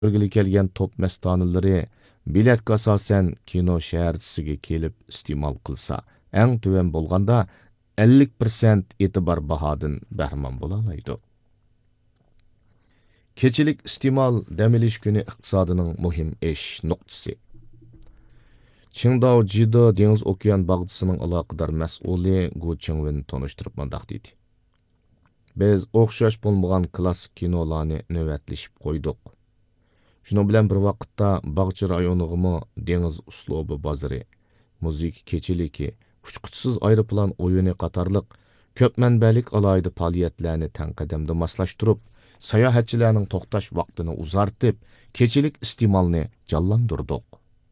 Örgülü kelgen top mestanıları biletga asasen kino şəhərçisiga kelib istimal qılsa, ən tövən bolğanda 50% etibar bahadan bəhriman bolalaydı. Keçilik istimal dəmiliş günü iqtisadının muhim eş noktası. Qingdao Jido Dengiz Okean bağçısının alaqadar məsulü Gu Qingwen tonuşturub mandaq dedi. Biz oxşaş bolmagan klassik kinolarni növbətlişib qoyduq. Şunun bilan bir vaqtda Bağçı rayonigimi dengiz uslubi bozori, muzik keçiliki, uçquchsiz aeroplan o'yini qatorliq ko'p manbalik alayda faoliyatlarni tanqadamda moslashtirib, sayohatchilarning to'xtash vaqtini uzartib, kechilik iste'molni jonlantirdik.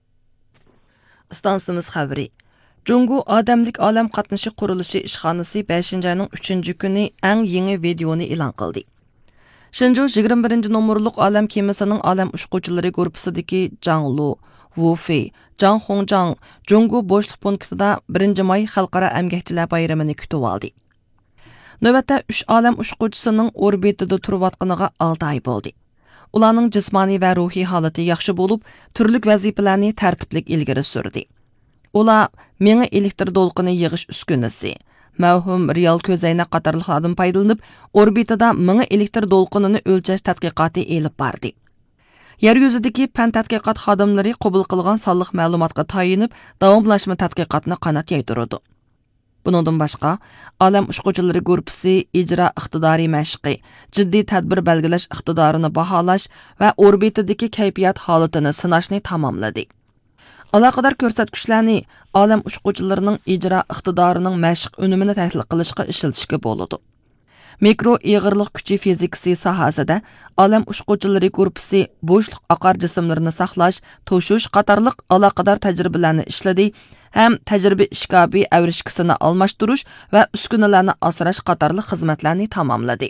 Stansimiz xabari. Jungu Odamlik olam qatnashi qurilishi ishxonasi 5-oyning 3-kuni eng yangi videoni e'lon qildi. Shenzhou 21-nomerlik olam kemasining olam ushquvchilari gruppasidagi Zhang Lu, Wu Fei, Zhang Hongzhang Jungu bo'shliq punktida 1-may xalqaro emgakchilar bayramini kutib oldi. Navbatda 3 olam ushquvchisining orbitida turayotganiga 6 oy bo'ldi. Ularning jismoniy va ruhiy holati yaxshi bo'lib, turli vazifalarni tartiblik ilgari surdi. Ular menga elektr to'lqini yig'ish uskunasi, mavhum real ko'zayna qatorliqlardan foydalanib, orbitada menga elektr to'lqinini o'lchash tadqiqoti elib bordi. Yer yuzidagi fan tadqiqot xodimlari qabul qilgan sonliq ma'lumotga tayinib, davomlashma tadqiqotni qanot yaydirdi. Bundan boshqa, olam ushquvchilari guruhi ijro iqtidori mashqi, jiddiy tadbir belgilash iqtidorini baholash va orbitadagi kayfiyat holatini sinashni tamomladi. Aloqador ko'rsatkichlarni olam ushquvchilarining ijro iqtidorining mashq unumini tahlil qilishga ishlatishga bo'ladi. Mikro ig'irlik kuchi fizikasi sohasida olam ushquvchilari guruhi bo'shliq oqar jismlarini saqlash, to'shish qatorliq aloqador tajribalarni ishladi. Hem tecrübe işgabi evrişkisini almashtirish va uskunalarni asrash qatorli xizmatlarni tamomladi.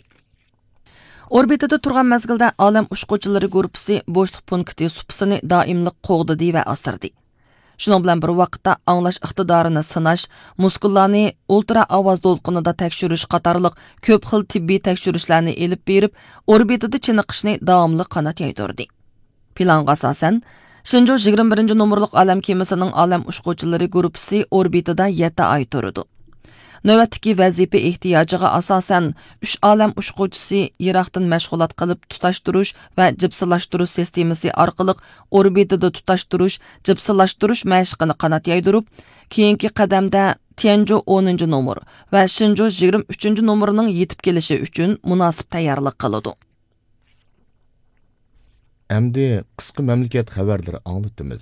Orbitada turgan mezgilda olam ushquvchilari guruhi bo'shliq punkti supsini doimlik qo'g'didi va asirdi. Shuning bilan bir vaqtda anglash iqtidorini sinash, muskullarni ultra ovoz to'lqinida tekshirish qatorliq ko'p xil tibbiy tekshirishlarni elib berib, orbitada chiniqishni davomli qanot yaydirdi. Planga asosan Shenzhou 21-nomerlik olam kemasining olam ushquvchilari guruhi orbitada 7 oy turdi. Navbatdagi vazifa ehtiyojiga asosan 3 olam ushquvchisi yiroqdan mashg'ulot qilib tutashtirish va jipsilashtirish sistemasi orqali orbitada tutashtirish, jipsilashtirish mashqini qanot yaydirib, keyingi qadamda Tianzhou 10-nomer va Shenzhou 23-nomerining yetib kelishi uchun munosib tayyorlik qiladi. Әмді қысқы мәмлікет xabarları anlatımız.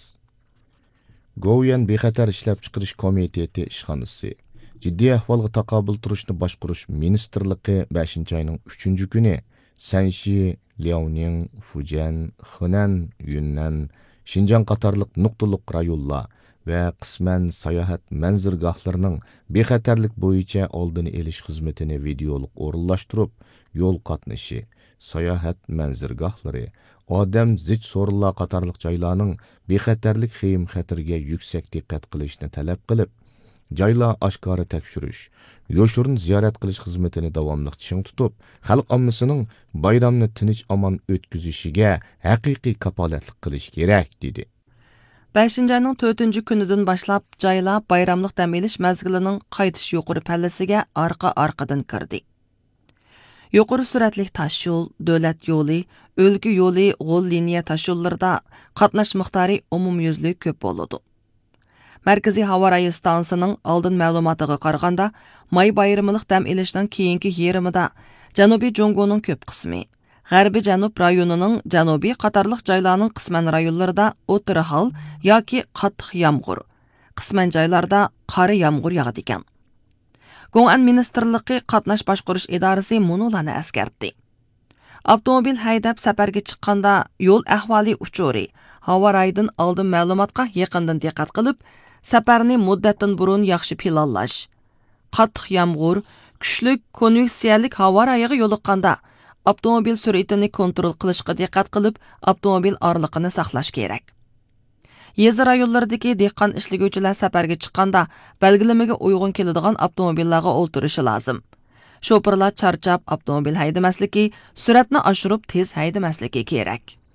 Govian bexatar ishlab chiqarish komiteti ishxonasi jiddiy ahvolga taqobil turishni boshqarish ministrligi 5-oyning 3-kuni Sanxi, Liaoning, Fujian, Henan, Yunnan, Xinjiang qatorliq nuqtaliq rayonlar va qisman sayohat manzilgohlarining bexatarlik bo'yicha oldini olish xizmatini videolik o'rinlashtirib, yo'l qatnashi, sayohat manzilgohlari, odam zich so'rinlar qatorliq joylarning bexatarlik xeyim xatirga yuksak diqqat qilishni talab qilib, joylar oshkora tekshirish, yo'shirin ziyorat qilish xizmatini davomli ching tutib, xalq ommasining bayramni tinch omon o'tkazishiga haqiqiy kapolatlik qilish kerak dedi. 5-oyning 4-kunidan boshlab joylar bayramlik dam olish mezgilining qaytish yuqori pallasiga orqa-orqadan kirdi. Yuqori suratli tosh yo'l, davlat yo'li, o'lka yo'li, g'ol liniya tosh yo'llarida qatnash miqdori umumyuzli ko'p bo'ladi. Markaziy havo rayi stansiyasining oldin ma'lumotiga qaraganda, may bayramilik dam olishdan keyingi yerimida Janubiy Jungoning ko'p qismi, G'arbiy Janub rayonining janubiy qatorliq joylarning qisman rayonlarida o'tir hol yoki qattiq yomg'ir, qisman joylarda qora yomg'ir yog'adi ekan. Gong'an ministerligi qatnash boshqarish idorasi munolarni eskartdi. Avtomobil haydab safarga chiqqanda yo'l ahvoli uchuri, havo rayidan oldin ma'lumotga yaqindan diqqat qilib, safarni muddatdan burun yaxshi planlash. Qattiq yomg'ir, kuchli konveksiyalik havo rayiga yo'liqqanda avtomobil sur'atini kontrol qilishga diqqat qilib, avtomobil orliqini saqlash kerak. Yezi rayonlaridagi dehqon ishliguvchilar safarga chiqqanda belgilamaga uyg'un keladigan avtomobillarga o'ltirishi lozim. Shoferlar charchab avtomobil haydamasligi, suratni oshirib tez haydamasligi kerak.